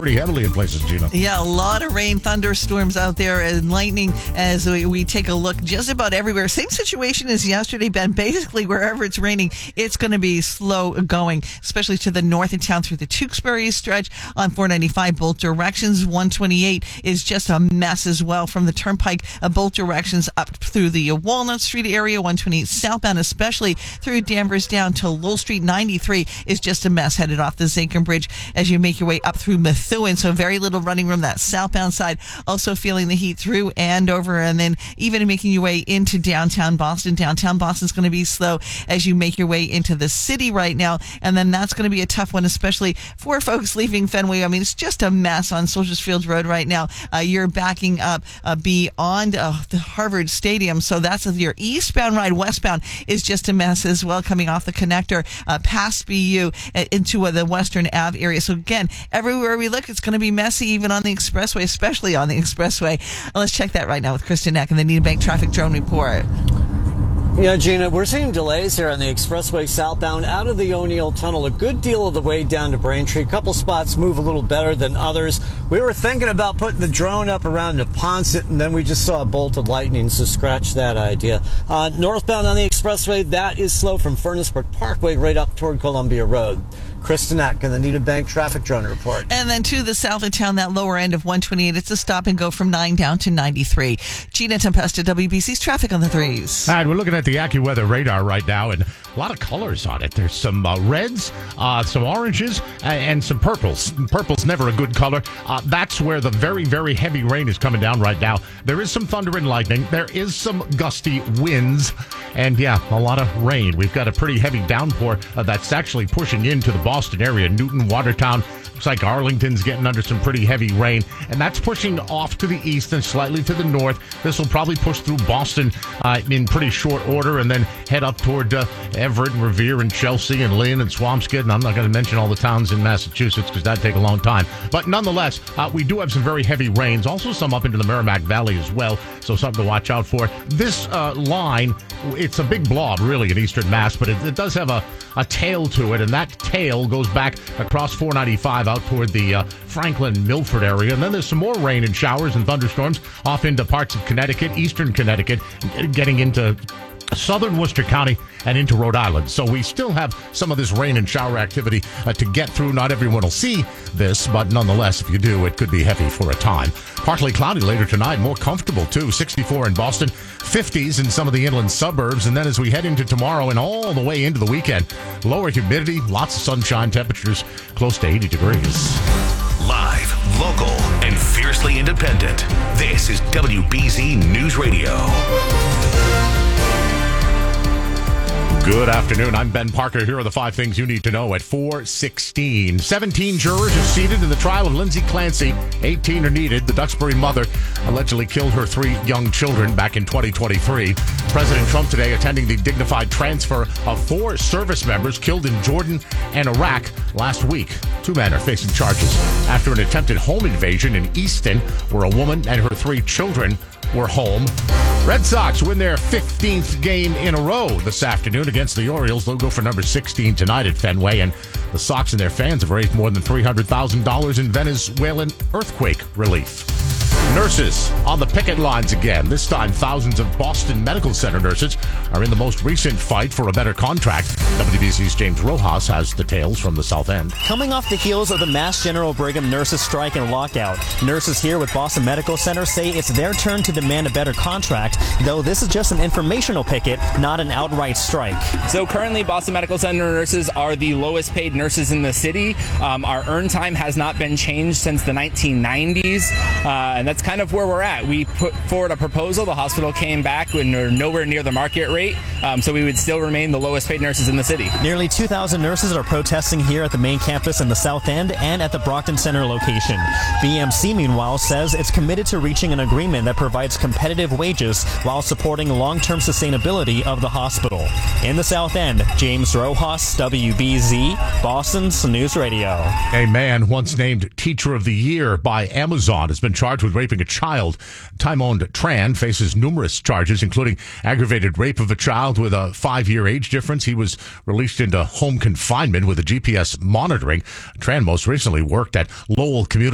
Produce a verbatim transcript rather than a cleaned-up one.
pretty heavily in places, Gina. Yeah, a lot of rain, thunderstorms out there, and lightning as we, we take a look just about everywhere. Same situation as yesterday, Ben. Basically, wherever it's raining, it's going to be slow going, especially to the north of town through the Tewksbury stretch on four ninety-five, both directions. one twenty-eight is just a mess as well from the Turnpike, uh, both directions up through the uh, Walnut Street area, one twenty-eight southbound, especially through Danvers down to Lowell Street. ninety-three is just a mess headed off the Zinken Bridge as you make your way up through Methuen. So very little running room that southbound side. Also feeling the heat through Andover, and then even making your way into downtown Boston. Downtown Boston's going to be slow as you make your way into the city right now, and then that's going to be a tough one, especially for folks leaving Fenway. I mean, it's just a mess on Soldiers Field Road right now. Uh, you're backing up uh, beyond uh, the Harvard Stadium, so that's your eastbound ride. Westbound is just a mess as well, coming off the connector uh, past B U uh, into uh, the Western Ave area. So again, everywhere we look, it's going to be messy, even on the expressway, especially on the expressway. Uh, let's check that right now with Kristen Eck and the Needham Bank Traffic Drone Report. Yeah, Gina, we're seeing delays here on the expressway southbound out of the O'Neill Tunnel. A good deal of the way down to Braintree. A couple spots move a little better than others. We were thinking about putting the drone up around Neponset, and then we just saw a bolt of lightning, so scratch that idea. Uh, northbound on the expressway, that is slow from Furnace-Brook Parkway right up toward Columbia Road. Kristen Eck and the Needham Bank Traffic Drone Report. And then to the south of town, that lower end of one twenty-eight, it's a stop and go from nine down to ninety-three. Gina Tempesta, W B C's Traffic on the Threes. All right, we're looking at the AccuWeather radar right now, and a lot of colors on it. There's some uh, reds, uh, some oranges, uh, and some purples. Purple's never a good color. Uh, that's where the very, very heavy rain is coming down right now. There is some thunder and lightning. There is some gusty winds, and yeah, a lot of rain. We've got a pretty heavy downpour uh, that's actually pushing into the Boston area. Newton, Watertown, looks like Arlington's getting under some pretty heavy rain, and that's pushing off to the east and slightly to the north. This will probably push through Boston uh, in pretty short order, and then head up toward uh, Everett and Revere and Chelsea and Lynn and Swampscott, and I'm not going to mention all the towns in Massachusetts because that'd take a long time. But nonetheless, uh, we do have some very heavy rains, also some up into the Merrimack Valley as well, so something to watch out for. This uh, line, it's a big blob really in eastern Mass, but it, it does have a, a tail to it, and that tail goes back across four ninety-five out toward the uh, Franklin-Milford area. And then there's some more rain and showers and thunderstorms off into parts of Connecticut, eastern Connecticut, getting into southern Worcester County and into Rhode Island. So we still have some of this rain and shower activity uh, to get through. Not everyone will see this, but nonetheless, if you do, it could be heavy for a time. Partly cloudy later tonight, more comfortable too. sixty-four in Boston, fifties in some of the inland suburbs. And then as we head into tomorrow and all the way into the weekend, lower humidity, lots of sunshine, temperatures close to eighty degrees. Live, local, and fiercely independent. This is W B Z News Radio. Good afternoon. I'm Ben Parker. Here are the five things you need to know at four sixteen. seventeen jurors are seated in the trial of Lindsay Clancy. eighteen are needed. The Duxbury mother allegedly killed her three young children back in twenty twenty-three. President Trump today attending the dignified transfer of four service members killed in Jordan and Iraq last week. Two men are facing charges after an attempted home invasion in Easton, where a woman and her three children were home. Red Sox win their fifteenth game in a row this afternoon against the Orioles. They'll go for number sixteen tonight at Fenway, and the Sox and their fans have raised more than three hundred thousand dollars in Venezuelan earthquake relief. Nurses on the picket lines again. This time, thousands of Boston Medical Center nurses are in the most recent fight for a better contract. W B C's James Rojas has details from the South End. Coming off the heels of the Mass General Brigham nurses strike and lockout, nurses here with Boston Medical Center say it's their turn to demand a better contract, though this is just an informational picket, not an outright strike. So currently, Boston Medical Center nurses are the lowest paid nurses in the city. Um, our earn time has not been changed since the nineteen nineties, uh, and that's kind of where we're at. We put forward a proposal. The hospital came back when we're nowhere near the market rate, um, so we would still remain the lowest paid nurses in the city. Nearly two thousand nurses are protesting here at the main campus in the South End and at the Brockton Center location. B M C, meanwhile, says it's committed to reaching an agreement that provides competitive wages while supporting long-term sustainability of the hospital. In the South End, James Rojas, W B Z, Boston's News Radio. A man once named Teacher of the Year by Amazon has been charged with raping a child. Tymone Tran faces numerous charges, including aggravated rape of a child with a five-year age difference. He was released into home confinement with a G P S monitoring. Tran most recently worked at Lowell Community